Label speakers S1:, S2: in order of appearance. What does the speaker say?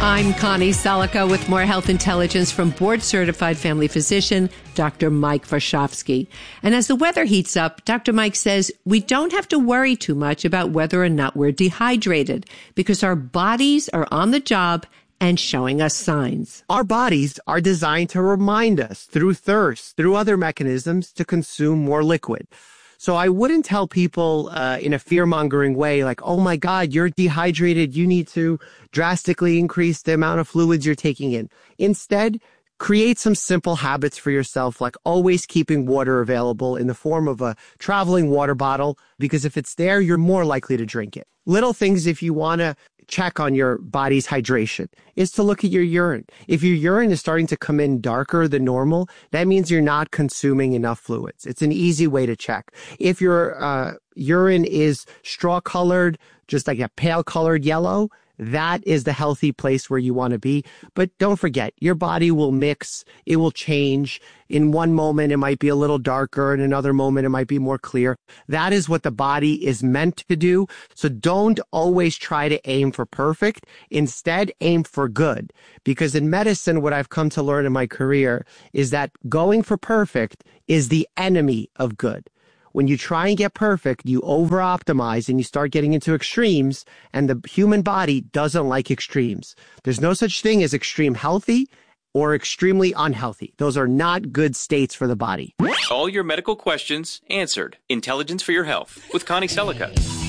S1: I'm Connie Selica with more health intelligence from board-certified family physician, Dr. Mike Varshavsky. And as the weather heats up, Dr. Mike says we don't have to worry too much about whether or not we're dehydrated because our bodies are on the job and showing us signs.
S2: Our bodies are designed to remind us through thirst, through other mechanisms, to consume more liquid. So I wouldn't tell people in a fear-mongering way, like, oh my God, you're dehydrated. You need to drastically increase the amount of fluids you're taking in. Instead, create some simple habits for yourself, like always keeping water available in the form of a traveling water bottle, because if it's there, you're more likely to drink it. Little things if you want to check on your body's hydration is to look at your urine. If your urine is starting to come in darker than normal, that means you're not consuming enough fluids. It's an easy way to check. If your urine is straw-colored, just like a pale-colored yellow, that is the healthy place where you want to be. But don't forget, your body will mix. It will change. In one moment, it might be a little darker. In another moment, it might be more clear. That is what the body is meant to do. So don't always try to aim for perfect. Instead, aim for good. Because in medicine, what I've come to learn in my career is that going for perfect is the enemy of good. When you try and get perfect, you over-optimize and you start getting into extremes, and the human body doesn't like extremes. There's no such thing as extreme healthy or extremely unhealthy. Those are not good states for the body.
S3: All your medical questions answered. Intelligence for your health with Connie Selica.